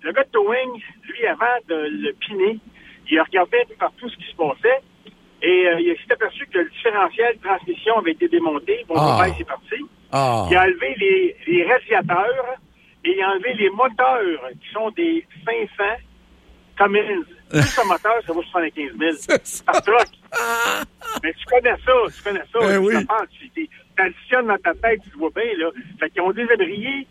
le gars de towing, lui, avant de le piner, il regardait partout ce qui se passait et il s'est aperçu que le différentiel de transmission avait été démonté. Bon, c'est parti. Il a enlevé les radiateurs et il a enlevé les moteurs qui sont des 500 Cummins. Tout ce moteur, ça vaut 75 000 par truck. Mais tu connais ça. Ben oui. Tu t'additionnes dans ta tête, tu vois bien, là. Fait qu'ils ont déshabillé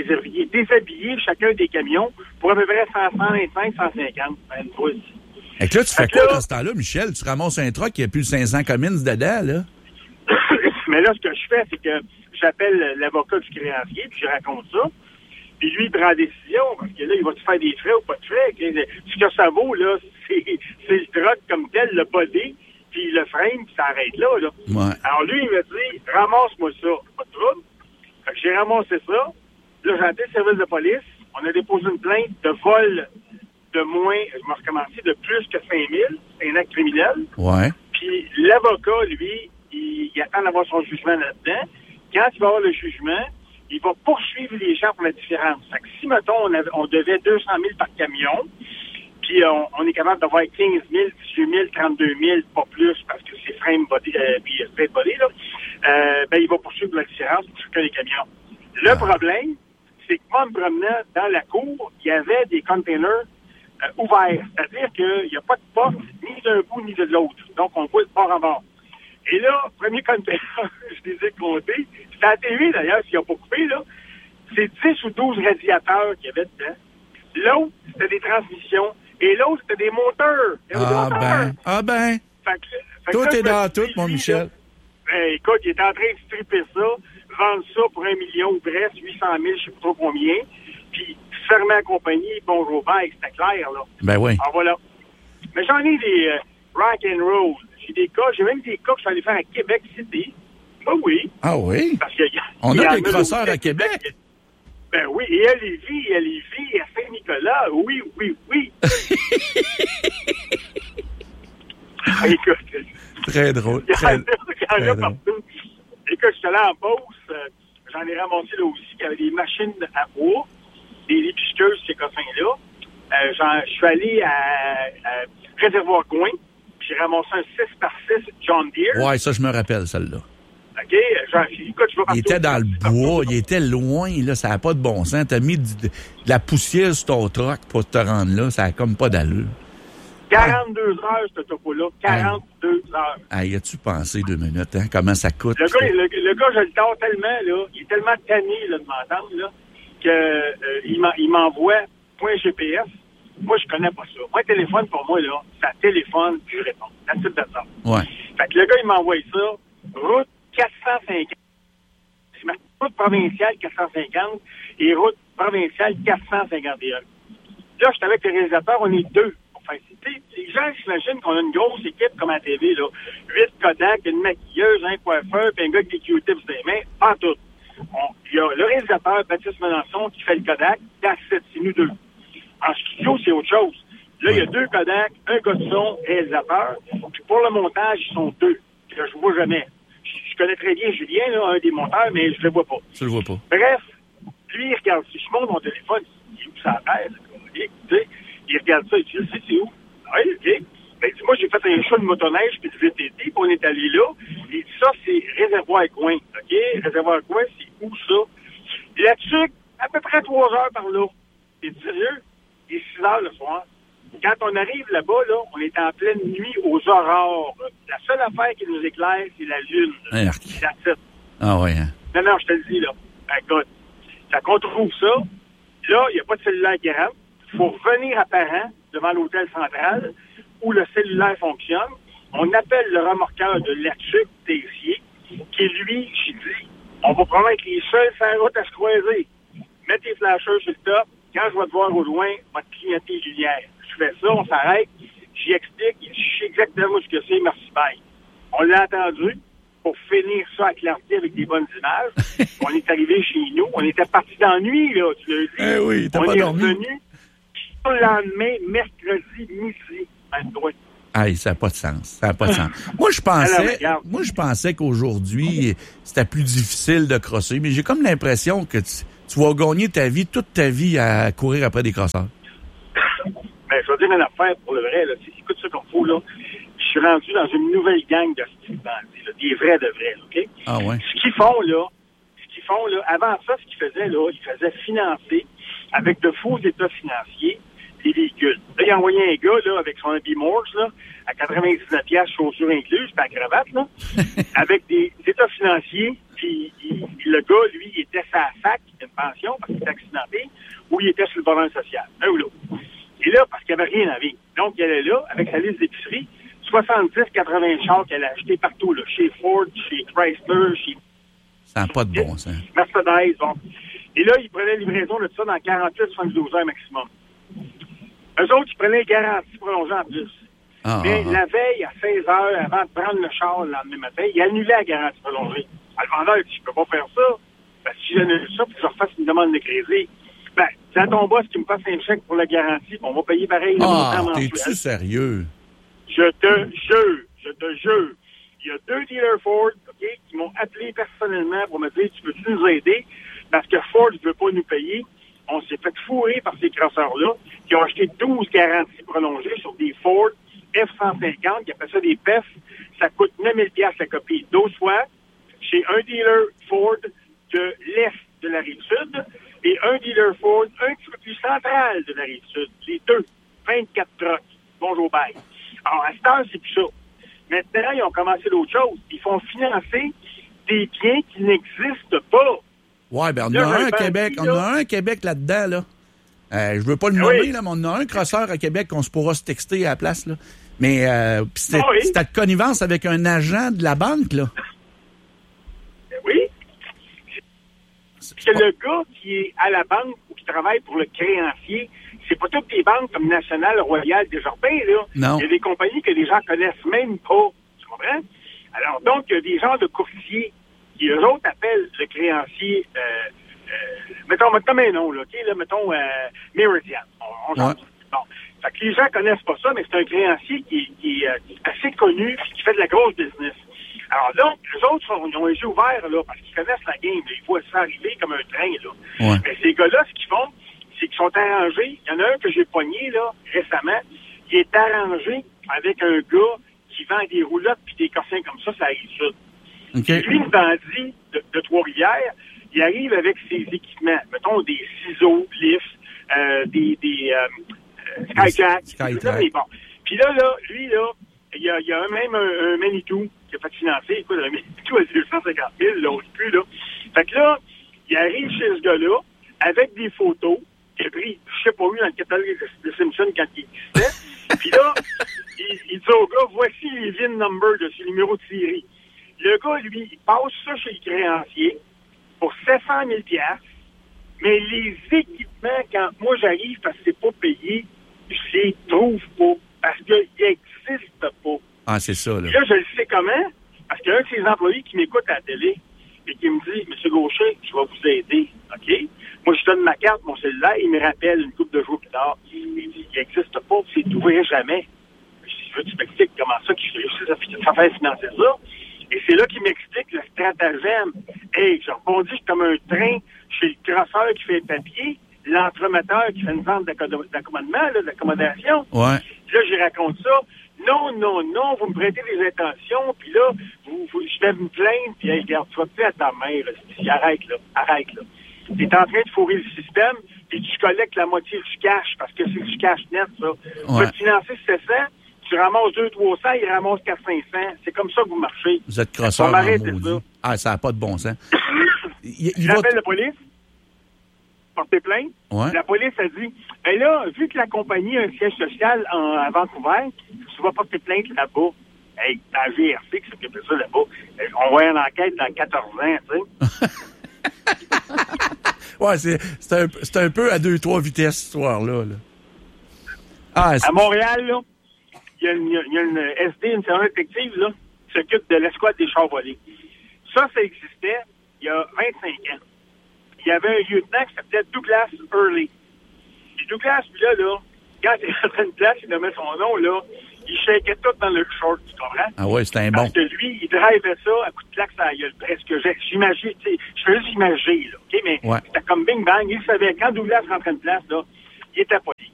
chacun des camions pour à peu près 125, 150. Et que là, tu fais quoi dans ce temps-là, Michel? Tu ramasses un truck qui a plus de 500 Cummins dedans, là? Mais là, ce que je fais, c'est que j'appelle l'avocat du créancier, puis je raconte ça. Puis lui, il prend la décision, parce que là, il va-tu faire des frais ou pas de frais? Ce que ça vaut, là, c'est le truck comme tel, le body, puis le frame, puis ça arrête là. Ouais. Alors lui, il m'a dit, ramasse-moi ça. Pas de trouble. Fait que j'ai ramassé ça. Là, j'ai appelé le service de police. On a déposé une plainte de vol de moins, je m'en recommencer, de plus que 5 000. C'est un acte criminel. Ouais. Puis l'avocat, lui, il attend d'avoir son jugement là-dedans. Quand il va avoir le jugement, il va poursuivre les gens pour la différence. Fait que si, mettons, on devait 200 000 par camion, puis on est capable d'avoir 15 000, 18 000, 32 000, pas plus, parce que c'est frame body, puis straight body, là, ben, il va poursuivre la différence pour chacun des camions. Le problème, c'est que moi, en me promenant dans la cour, il y avait des containers ouverts. C'est-à-dire qu'il n'y a pas de porte ni d'un bout ni de l'autre. Donc, on voit de bord en bord. Et là, premier container, je les ai comptés. C'était à la TV, d'ailleurs, s'ils n'ont pas coupé, là. C'est 10 ou 12 radiateurs qu'il y avait dedans. L'autre, c'était des transmissions. Et l'autre, c'était des moteurs. Ah ben. Tout est dans tout, mon Michel. Ben, écoute, il est en train de stripper ça, vendre ça pour 1 million ou presque, 800 000, je sais pas trop combien. Puis, fermer la compagnie, bonjour, bye, c'était clair, là. Ben oui. Alors voilà. Mais j'en ai des rock and roll. J'ai même des cas que je suis allé faire à Québec City. Ben oui. Ah oui? Parce que on a des crosseurs à Québec? Ben oui, et à Lévis, à Saint-Nicolas, oui. Écoute. Très drôle. Il y en a partout. Écoute, je suis allé en Beauce, j'en ai ramassé là aussi, il y avait des machines à bois, des piqueuses, ces cossins-là. Je suis allé à Réservoir-Gouin, puis j'ai ramassé un 6x6 John Deere. Ouais, ça, je me rappelle, celle-là. OK? Écoute, je vais partout. Il était dans le bois, il était loin, là, ça n'a pas de bon sens. T'as mis de la poussière sur ton truck pour te rendre là, ça n'a comme pas d'allure. 42 heures, ce topo-là. 42 heures. Ah, y a-tu pensé 2 minutes, hein? Comment ça coûte? Le gars, je le tords tellement, là. Il est tellement tanné, là, de m'entendre, là, que, il m'envoie point GPS. Moi, je connais pas ça. Moi, téléphone, pour moi, là, ça téléphone, puis je réponds. That's it, that's all. Ouais. Fait que le gars, il m'envoie ça. Route 450. C'est ma route provinciale 450 et route provinciale 451. Là, je suis avec le réalisateur, on est 2. Enfin, les gens s'imaginent qu'on a une grosse équipe comme à la TV, là. 8 Kodak, une maquilleuse, un coiffeur, puis un gars avec des Q-tips des mains. Pas tout. Il y a le réalisateur, Baptiste Melançon, qui fait le Kodak. C'est nous 2. En studio, c'est autre chose. Là, il y a 2 Kodak, un gars de son, réalisateur. Puis pour le montage, ils sont 2. Puis là, je vois jamais. Je connais très bien Julien, là, un des monteurs, mais je le vois pas. Tu le vois pas. Bref, lui, il regarde. Si je monte mon téléphone, il est où ça pèse? Tu sais, il regarde ça, il dit, c'est où? Oui, OK. Ben, moi, j'ai fait un show de motoneige puis de VTT, puis on est allé là. Il dit, ça, c'est Réservoir-Gouin. OK? Réservoir-Gouin, c'est où ça? Là-dessus, à peu près 3 heures par là. T'es sérieux? Il est 6 heures le soir. Quand on arrive là-bas, là, on est en pleine nuit aux aurores. La seule affaire qui nous éclaire, c'est la lune. Ah ouais, hein? Non, je te le dis, là. Écoute, ça qu'on trouve ça. Là, il n'y a pas de cellulaire qui rentre. Il faut revenir à Parent, devant l'hôtel central, où le cellulaire fonctionne. On appelle le remorqueur de Latuc, Tessier, qui, lui, j'ai dit, on va probablement être les seuls sur la route à se croiser. Mets tes flashers sur le top. Quand je vais te voir au loin, on va te clignoter les lumières. Je fais ça, on s'arrête, j'y explique, je sais exactement ce que c'est, merci, bye. On l'a entendu pour finir ça à clarté avec des bonnes images. On est arrivé chez nous, on était parti dans la nuit, là, tu l'as dit. Eh oui, t'as on pas est dormi. revenu le lendemain, mercredi, midi, 23. Aïe, ça n'a pas de sens. Ça n'a pas de sens. Moi, je pensais qu'aujourd'hui, c'était plus difficile de crosser, mais j'ai comme l'impression que tu vas gagner ta vie, toute ta vie à courir après des crosseurs. dire une affaire pour le vrai, là. Écoute ça comme faut, là. Je suis rendu dans une nouvelle gang de style bandits, là, des vrais de vrais, OK? Ah ouais. Ce qu'ils font, là, avant ça, ce qu'ils faisaient, là, ils faisaient financer avec de faux états financiers des véhicules. Là, il a envoyé un gars, là, avec son habit Morse, là, à 99$, chaussures incluses, pas cravate, là, avec des états financiers, puis le gars, lui, il était sa fac, une pension, parce qu'il était accidenté, ou il était sur le bonheur social, un ou l'autre. Et là, parce qu'il n'y avait rien à vivre. Donc, il allait là, avec sa liste d'épicerie, 70-80 chars qu'elle a achetés partout, là, chez Ford, chez Chrysler, chez... Ça n'a pas de bon sens. Mercedes, bon. Et là, ils prenaient livraison de tout ça dans 48-72 heures maximum. Eux autres, ils prenaient garantie prolongée en plus. Mais la veille, à 16 heures, avant de prendre le char le lendemain matin, ils annulaient la garantie prolongée. Le vendeur dit, je peux pas faire ça. Parce que si j'annule ça, puis je refasse une demande de crédit, ben, c'est à ton boss qui me passe un chèque pour la garantie, puis on va payer pareil. T'es-tu sérieux? Je te jure. Il y a 2 dealers Ford, OK, qui m'ont appelé personnellement pour me dire, tu peux-tu nous aider? Parce que Ford ne veut pas nous payer. On s'est fait fourrer par ces crosseurs-là, qui ont acheté 12 garanties prolongées sur des Ford F-150, qui appellent ça des PEF. Ça coûte 9 000$ la copie. 12 fois, chez un dealer Ford de l'Est de la Rive-Sud et un dealer Ford un petit peu plus central de la Rive-Sud. Les deux, 24 trucks. Bonjour, bye. Alors, à cette heure, c'est plus ça. Maintenant, ils ont commencé d'autres choses. Ils font financer des biens qui n'existent pas. Ouais, ben on a un à Québec. On a un à Québec là-dedans, là. Je veux pas le nommer, là, mais on a un crosseur à Québec qu'on se pourra se texter à la place, là. Mais c'était de connivence avec un agent de la banque, là. Oui. C'est le gars qui est à la banque ou qui travaille pour le créancier. C'est pas toutes les banques comme National, Royal, Desjardins, là. Non. Il y a des compagnies que les gens connaissent même pas. Tu comprends? Alors, donc, il y a des gens de courtiers qui, eux autres, appellent le créancier, mettons un nom, là, OK? Là, mettons, Meridian. Bon. Fait que les gens connaissent pas ça, mais c'est un créancier qui est assez connu et qui fait de la grosse business. Alors, donc, les autres, ils ont les yeux ouverts, là, parce qu'ils connaissent la game, là. Ils voient ça arriver comme un train, là. Ouais. Mais ces gars-là, ce qu'ils font, c'est qu'ils sont arrangés. Il y en a un que j'ai pogné, là, récemment. Il est arrangé avec un gars qui vend des roulottes puis des corsins comme ça arrive ça. Okay. Lui, le bandit de Trois-Rivières, il arrive avec ses équipements. Mettons, des ciseaux, lifts, des Skyjack. Bon. Puis là, lui, là, il y a même un Manitou qui a fait financer. Écoute, un Manitou à 250 000, l'autre plus, là. Fait que là, il arrive chez ce gars-là avec des photos qu'il a pris, je sais pas où, dans le catalogue de Simpson quand il existait. Puis là, il dit au gars, voici les VIN numbers de ce numéro de série. Le gars, lui, il passe ça chez le créancier pour 700 000$, mais les équipements, quand moi j'arrive parce que c'est pas payé, je les trouve pas, parce qu'ils n'existent pas. Ah, c'est ça, là. Puis là, je le sais comment, parce qu'il y a un de ses employés qui m'écoute à la télé et qui me dit, M. Gaucher, je vais vous aider, OK? Moi, je donne ma carte, mon cellulaire, il me rappelle une couple de jours plus tard. Il dit, il n'existe pas, c'est d'ouvrir jamais. Je veux que tu m'expliques comment ça qu'il réussit à faire financer ça. Et c'est là qu'il m'explique le stratagème. Hey, je rebondis comme un train chez le crosseur qui fait le papier, l'entremetteur qui fait une vente d'accommodement, d'accommodation. Ouais. Puis là, j'y raconte ça. Non, vous me prêtez des intentions, puis là, je vais me plaindre, puis hey, regarde, tu vas plus à ta mère, arrête là. T'es en train de fourrer le système, puis tu collectes la moitié du cash, parce que c'est du cash net, ça. Tu vas te financer 700, tu ramasses 200-300, il ramasse 400-500. C'est comme ça que vous marchez. Vous êtes crosseur en maudit. Ah, ça n'a pas de bon sens. J'appelle la police, porter plainte. Ouais. La police a dit, ben là, vu que la compagnie a un siège social à Vancouver, tu vas porter plainte là-bas. Hey, t'as GRC qui s'occupe de ça là-bas. On va y en enquête dans 14 ans, tu sais. Ouais, c'est un peu à 2-3 vitesses, cette histoire-là. Là. Ah, à Montréal, là, il y a une SD, une service détective, là, qui s'occupe de l'escouade des chars volés. Ça existait il y a 25 ans. Il y avait un lieutenant qui s'appelait Douglas Hurley. Et Douglas, lui là, quand il rentrait une place, il nommait son nom, là, il shakeait tout dans le short, tu comprends? Ah ouais, c'était un bon. Parce que lui, il drivait ça à coup de claque sur la gueule, presque. J'imagine, tu sais, je fais juste imaginer, là, OK? Mais c'était comme bing bang, il savait, quand Douglas rentrait une place, là, il était pas dit.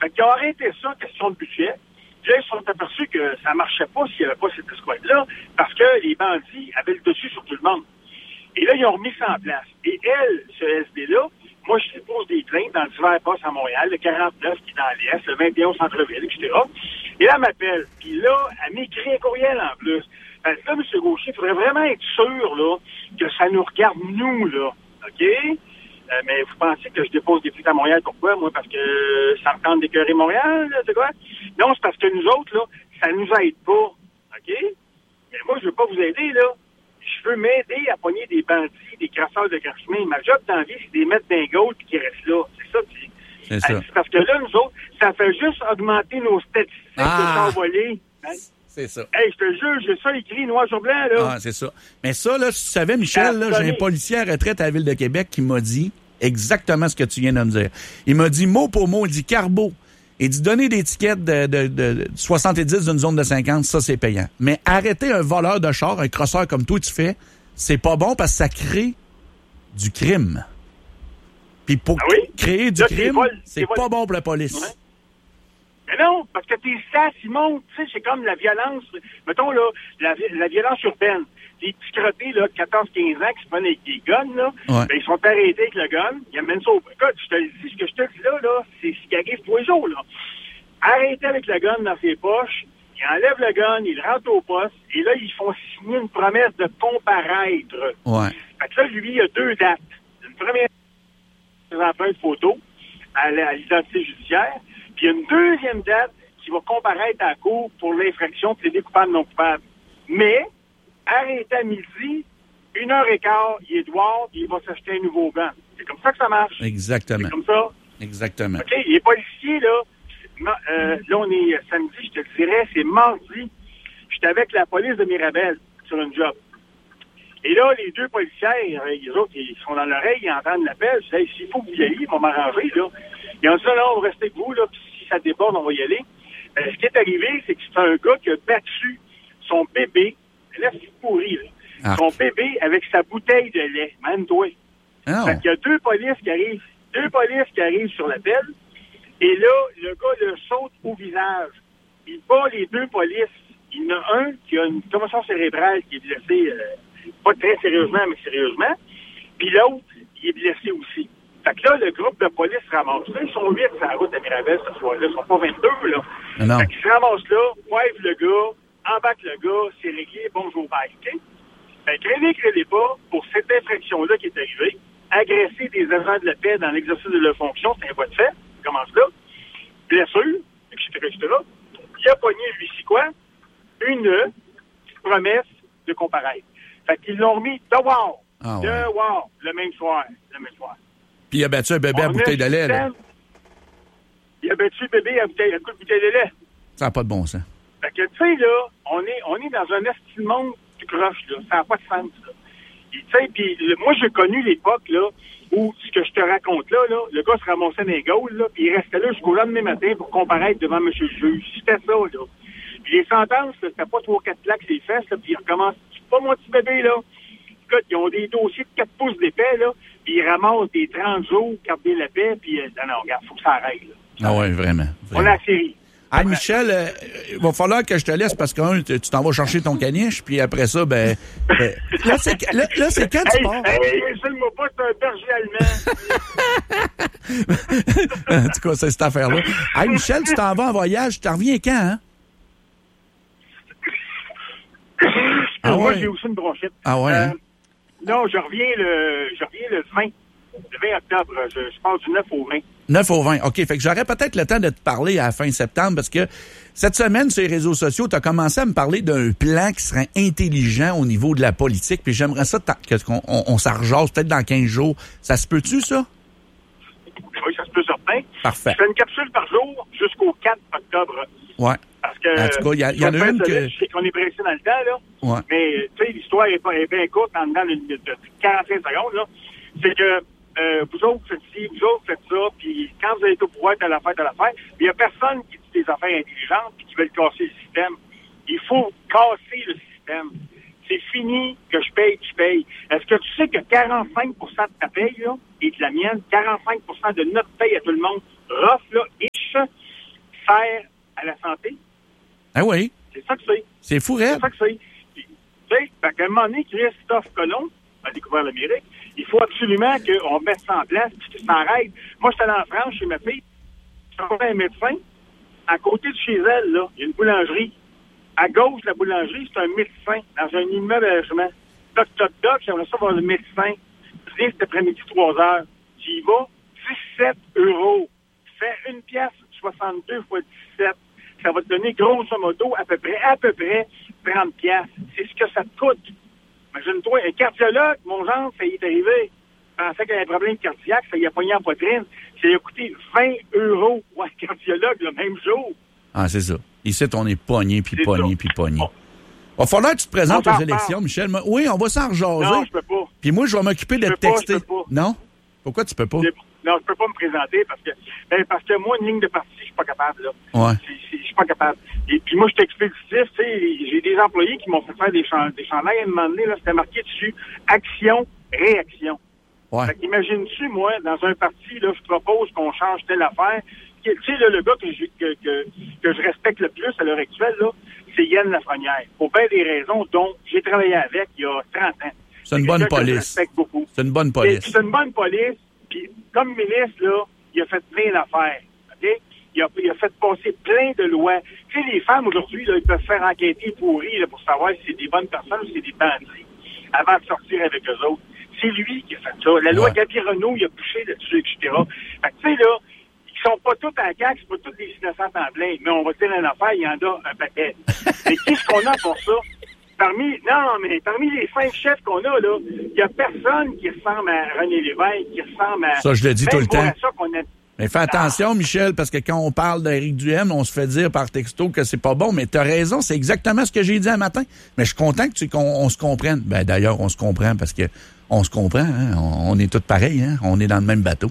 Fait qu'ils ont arrêté ça, question de budget. Puis là, ils se sont aperçus que ça marchait pas s'il n'y avait pas cette escouade-là, parce que les bandits avaient le dessus sur tout le monde. Et là, ils ont remis ça en place. Et elle, ce SD-là, moi, je dépose des plaintes dans divers postes à Montréal, le 49 qui est dans l'Est, le 21 au centre-ville, etc. Et là, elle m'appelle. Puis là, elle m'écrit un courriel en plus. Elle dit là, M. Gaucher, il faudrait vraiment être sûr là, que ça nous regarde, nous, là. OK? Mais vous pensez que je dépose des plaintes à Montréal? Pourquoi? Moi, parce que ça me tente d'écœurer Montréal, là, c'est quoi? Non, c'est parce que nous autres, là, ça nous aide pas. OK? Mais moi, je veux pas vous aider, là. Je veux m'aider à pogner des bandits, des crasseurs de chemin. Ma job dans la vie, c'est de les mettre d'un goal et qu'ils restent là. C'est ça. C'est ça. C'est parce que là, nous autres, ça fait juste augmenter nos statistiques de chars volés. Hein? C'est ça. Hey, je te jure, j'ai ça écrit noir sur blanc, là. Ah, c'est ça. Mais ça, là, si tu savais, Michel, là, j'ai un policier à retraite à la Ville de Québec qui m'a dit exactement ce que tu viens de me dire. Il m'a dit mot pour mot, il dit Carbo. Il dit donner des tickets de 70 d'une zone de 50, ça, c'est payant. Mais arrêter un voleur de char, un crosseur comme toi, tu fais, c'est pas bon parce que ça crée du crime. Puis pour créer du crime, c'est pas bon pour la police. Ouais. Mais non, parce que tes stats, ils montent, tu sais, c'est comme la violence, mettons, là, la violence urbaine. Les petits crottés, là, de 14-15 ans qui se prennent avec des guns, là, ben, ils sont arrêtés avec le gun, ils amènent ça au... Écoute, je te le dis, ce que je te dis là, c'est ce qui arrive tous les jours, là. Arrêtés avec le gun dans ses poches, ils enlèvent le gun, ils le rentrent au poste, et là, ils font signer une promesse de comparaître. Ouais. Fait que là, lui, il y a 2 dates. Une première, empreinte photo à l'identité judiciaire, puis il y a une deuxième date qui va comparaître à la cour pour l'infraction plaider coupable non coupable. Mais, arrêté à midi, 1h15, il est dehors, puis il va s'acheter un nouveau gun. C'est comme ça que ça marche. Exactement. C'est comme ça. Exactement. OK, les policiers, là, là, on est samedi, je te le dirais, c'est mardi. J'étais avec la police de Mirabel sur une job. Et là, les 2 policiers, les autres, ils sont dans l'oreille, ils entendent l'appel. Je dis, s'il faut que vous y alliez, ils vont m'arranger, là. Ils ont dit, là, on va rester avec vous, là, puis si ça déborde, on va y aller. Ce qui est arrivé, c'est que c'est un gars qui a battu son bébé. Là, c'est pourri, là. Ah. Son bébé avec sa bouteille de lait, même toi. Oh. Fait qu'il y a 2 polices qui arrivent. 2 polices qui arrivent sur l'appel. Et là, le gars le saute au visage. Il bat les 2 polices. Il y en a un qui a une commotion cérébrale qui est blessé, pas très sérieusement, mais sérieusement. Puis l'autre, il est blessé aussi. Fait que là, le groupe de police se ramasse là. Ils sont 8 sur la route à Mirabel ce soir-là. Ils sont pas 22, là. Non. Fait qu'ils se ramassent là, wave le gars, embarque le gars, c'est réglé, bonjour, bye, OK? Fait que crédit pas, pour cette infraction-là qui est arrivée, agresser des agents de la paix dans l'exercice de leur fonction, c'est un voie de fait. Il commence là. Blessure, etc. Il a pogné, lui, c'est quoi? Une promesse de comparaître. Fait qu'ils l'ont remis dehors. Ah ouais. Dehors, le même soir. Puis il a battu un bébé à bouteille de lait, là. Il a battu le bébé à coup de bouteille de lait. Ça n'a pas de bon sens. Fait que, tu sais, là, on est dans un estime monde tout croche, là. Ça n'a pas de sens, ça. Tu sais, puis moi, j'ai connu l'époque, là, où ce que je te raconte là, le gars se ramassait dans les gaules, là, puis il restait là jusqu'au lendemain matin pour comparaître devant M. le juge. C'était ça, là. Puis les sentences, là, c'était pas 3-4 plaques ses fesses, là, puis ils recommencent. C'est pas mon petit bébé, là. Écoute, ils ont des dossiers de 4 pouces d'épais, là, puis ils ramassent des 30 jours, garder la paix, puis non, regarde, faut que ça arrête, là. Ah ouais, vraiment. On a la série. Ah, Michel, il va falloir que je te laisse parce que tu t'en vas chercher ton caniche, puis après ça, là, c'est quand tu pars? Moi pas, c'est un berger allemand. En tout cas, c'est cette affaire-là. Hey, Michel, tu t'en vas en voyage, tu t'en reviens quand, hein? Moi, j'ai aussi une bronchite. Ah ouais, hein? Non, je reviens le 20. Le 20 octobre, je pars du 9 au 20. 9 au 20. OK. Fait que j'aurais peut-être le temps de te parler à la fin septembre parce que cette semaine, sur les réseaux sociaux, tu as commencé à me parler d'un plan qui serait intelligent au niveau de la politique. Puis j'aimerais ça qu'on s'arrose peut-être dans 15 jours. Ça se peut-tu, ça? Oui, ça se peut certain. Parfait. Je fais une capsule par jour jusqu'au 4 octobre. Ouais. Parce que, en tout cas, il y en a une que... Je sais qu'on est pressé dans le temps, là. Ouais. Mais, tu sais, l'histoire est bien courte, en dedans de 45 secondes, là. C'est que, vous autres faites ci, vous autres faites ça, puis quand vous avez été au pouvoir, t'as l'affaire. Il y a personne qui dit des affaires intelligentes puis qui veut casser le système. Il faut casser le système. C'est fini que je paye. Est-ce que tu sais que 45% de ta paye, là, est de la mienne, 45% de notre paye à tout le monde, rough, là, sert à la santé. Ah oui. C'est ça que c'est. C'est fou, raide. C'est ça que c'est. Puis, tu sais, à un moment donné, Christophe Colomb a découvert l'Amérique. Il faut absolument qu'on mette ça en place puis que ça arrête. Moi, j'étais allé en France chez ma fille. Je trouvais un médecin. À côté de chez elle, là, il y a une boulangerie. À gauche de la boulangerie, c'est un médecin dans un immeuble à logement. Toc, toc, toc, j'aimerais ça voir le médecin. Tu viens cet après-midi, 3 heures. Tu y vas, 17 €. Fais 1,62 fois 17. Ça va te donner, grosso modo, à peu près 30 piastres. C'est ce que ça te coûte. Imagine-toi, un cardiologue, mon genre, ça y est arrivé. Il pensait qu'il avait un problème cardiaque, ça y a pogné en poitrine. Ça lui a coûté 20 € pour un cardiologue le même jour. Ah, c'est ça. Ici, on est pogné, puis pogné, puis pogné. Va falloir que tu te présentes aux élections, Michel. Oui, on va s'en rejaser. Non, je peux pas. Puis moi, je vais m'occuper de te texter. Non? Pourquoi tu peux pas? Non, je peux pas me présenter parce que moi, une ligne de parti, je suis pas capable, là. Ouais. Je suis pas capable. Et puis moi, je suis expéditif, tu sais, j'ai des employés qui m'ont fait faire des chandails à un moment donné, là, c'était marqué dessus, action, réaction. Ouais. Fait qu'imagine-tu, moi, dans un parti, là, je propose qu'on change telle affaire. Tu sais, là, le gars que je respecte le plus à l'heure actuelle, là, c'est Yann Lafrenière. Pour bien des raisons dont j'ai travaillé avec il y a 30 ans. C'est une bonne police. Je respecte beaucoup. C'est une bonne police. C'est une bonne police. Puis, comme ministre, là, il a fait plein d'affaires. OK? Il a fait passer plein de lois. Tu sais, les femmes, aujourd'hui, là, ils peuvent faire enquêter pourri là, pour savoir si c'est des bonnes personnes ou si c'est des bandits avant de sortir avec eux autres. C'est lui qui a fait ça. La loi Gabi Renault, il a poussé là-dessus, etc. Fait que, tu sais, là, ils sont pas tous à la CAQ, c'est pas tous des innocents en plein. Mais on va dire une affaire, il y en a un paquet. Mais qu'est-ce qu'on a pour ça? Parmi les 5 chefs qu'on a, là, il n'y a personne qui ressemble à René Lévesque, qui ressemble à... Ça, je le dis tout le temps. Ça Mais fais attention, Michel, parce que quand on parle d'Éric Duhem, on se fait dire par texto que c'est pas bon. Mais t'as raison, c'est exactement ce que j'ai dit un matin. Mais je suis content qu'on se comprenne. Ben, d'ailleurs, on se comprend parce que on se comprend, hein? On est tous pareils, hein? On est dans le même bateau.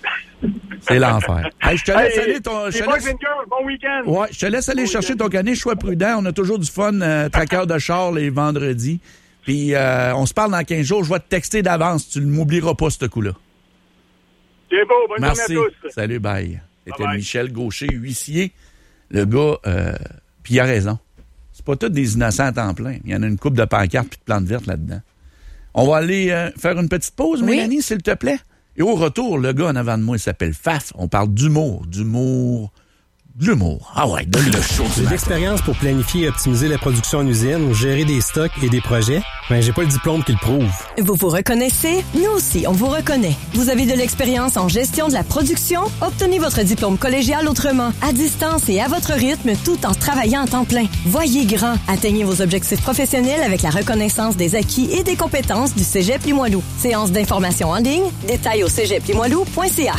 C'est l'enfer. Hey, je te laisse aller bon week-end. Ouais, je te laisse aller chercher ton caniche, sois prudent. On a toujours du fun, traqueur de char les vendredis. Puis on se parle dans 15 jours. Je vais te texter d'avance. Tu ne m'oublieras pas, ce coup-là. C'est beau. Bonne journée à tous. Salut, bye. C'était Michel Gaucher, huissier. Le gars, puis il a raison. C'est pas tous des innocents à temps plein. Il y en a une coupe de pancartes puis de plantes vertes là-dedans. On va aller faire une petite pause, Mélanie, s'il te plaît. Et au retour, le gars en avant de moi, il s'appelle Faf. On parle d'humour. De l'humour. Ah ouais, de le show. J'ai de l'expérience pour planifier et optimiser la production en usine, gérer des stocks et des projets, mais j'ai pas le diplôme qui le prouve. Vous vous reconnaissez? Nous aussi, on vous reconnaît. Vous avez de l'expérience en gestion de la production? Obtenez votre diplôme collégial autrement, à distance et à votre rythme, tout en travaillant en temps plein. Voyez grand. Atteignez vos objectifs professionnels avec la reconnaissance des acquis et des compétences du Cégep Limoilou. Séance d'information en ligne. Détails au cégeplimoilou.ca.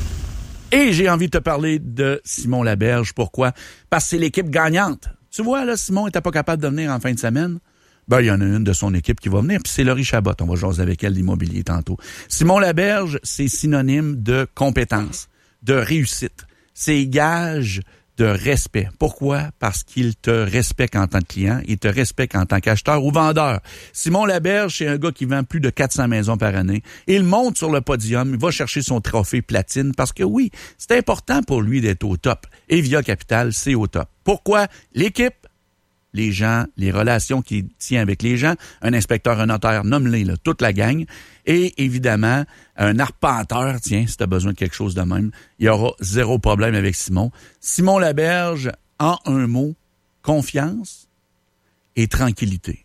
Et j'ai envie de te parler de Simon Laberge. Pourquoi? Parce que c'est l'équipe gagnante. Tu vois, là, Simon n'était pas capable de venir en fin de semaine. Ben, il y en a une de son équipe qui va venir, puis c'est Laurie Chabot. On va jaser avec elle l'immobilier tantôt. Simon Laberge, c'est synonyme de compétence, de réussite. C'est gage de respect. Pourquoi? Parce qu'il te respecte en tant que client, il te respecte en tant qu'acheteur ou vendeur. Simon Laberge, c'est un gars qui vend plus de 400 maisons par année. Il monte sur le podium, il va chercher son trophée platine parce que oui, c'est important pour lui d'être au top. Et Via Capital, c'est au top. Pourquoi? L'équipe, les gens, les relations qu'il tient avec les gens, un inspecteur, un notaire, nomme-les, là, toute la gang. Et évidemment, un arpenteur, tiens, si tu as besoin de quelque chose de même, il y aura zéro problème avec Simon. Simon Laberge, en un mot, confiance et tranquillité.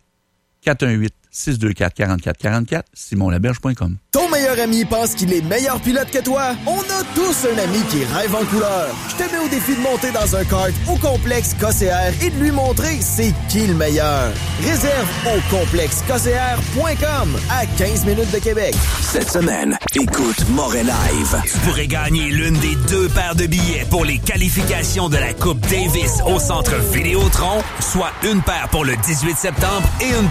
418-624-4444, simonlaberge.com. Ton meilleur ami pense qu'il est meilleur pilote que toi? On a tous un ami qui rêve en couleur. Je te mets au défi de monter dans un kart au complexe KCR et de lui montrer c'est qui le meilleur. Réserve au complexekcr.com à 15 minutes de Québec. Cette semaine, écoute Moret Live. Tu pourrais gagner l'une des 2 paires de billets pour les qualifications de la Coupe Davis au Centre Vidéotron, soit une paire pour le 18 septembre et une